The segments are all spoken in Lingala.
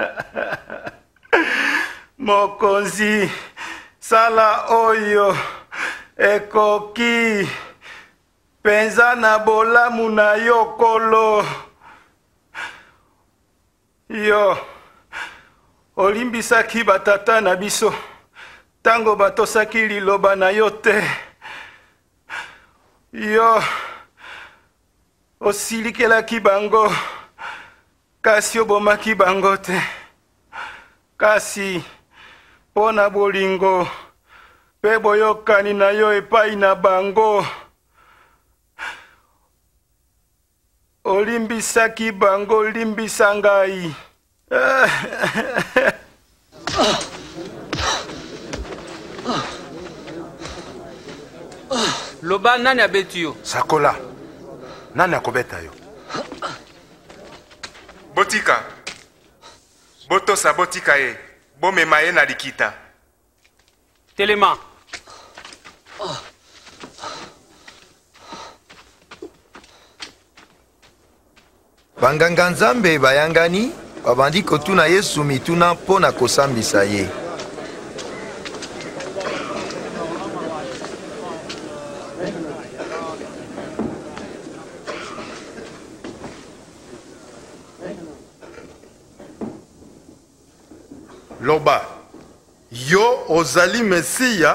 Mokonzi, sala oyo ekoki penza na bolamu na yo kolo. Yo olimbisaki batata na biso tango batosaki liloba na yo te. Yo osilikelaki bango kasi obomaki bango te. Kasi pona bolingo pe boyokani na yo epai na bango olimbisaki bango, olimbisa ngai. Loba nani abeti yo? Sakola, nani akobeta yo? Botika. Botosa botika ye. Bomema ye na likita. Telema. Banganga Nzambe bayangani babandi kotuna Yesu mituna pona kosambisa ye. Loba, yo ozali Mesia?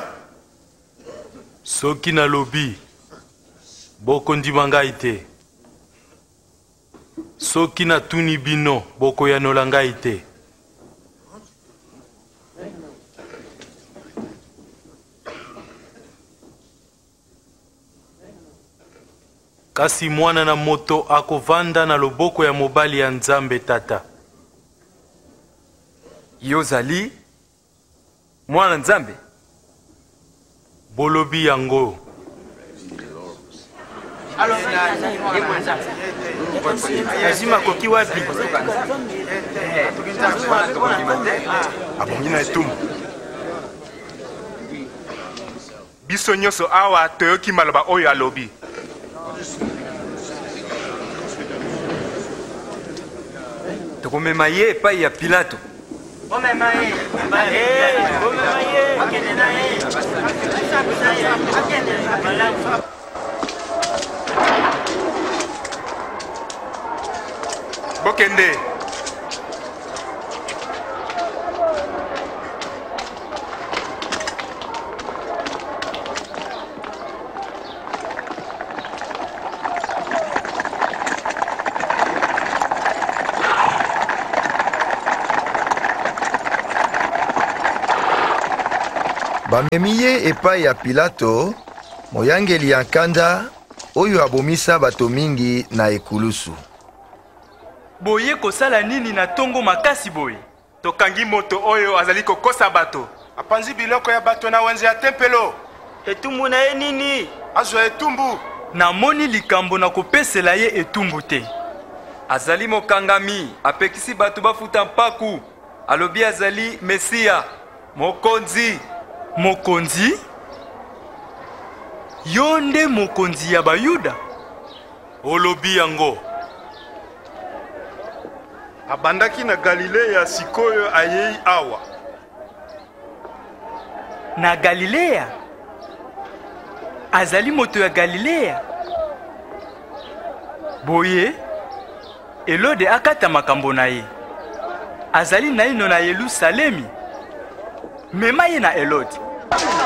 Soki na lobi, boko ndimanga ite. Soki na tuni bino, boko ya nolanga ite. Kasi mwana na moto akovanda na loboko ya mobali ya Nzambe tata. Yozali mwana Nzambe? Bolobi yango. Lazima koki wapi? Abongi na etumbu. Biso nyoso awa toyoki maloba oyo alobi. Tokomema ye epai ya Pilato. Bokende. Bamemi ye epai ya Pilato, moyangeli ya nkanda oyo abomisa bato mingi na ekulusu. Boye kosala nini na tongo makasi boye? Tokangi moto oyo azali kokosa bato. Apanzi biloko ya bato na wenze ya tempelo. Etumbu na ye nini? Azwa etumbu. Namoni likambo na kopesela ye etumbu te. Azali mokangami, apekisi bato bafuta mpaku. Alobi azali Mesia, mokonzi. Mokonzi? Yo nde mokonzi ya Bayuda? Olobi yango. Abandaki na Galilea sikoyo ayei awa. Na Galilea? Azali moto ya Galilea? Boye, Elode akata makambo na ye. Azali naino na Yerusalemi. Mema ye na Elode.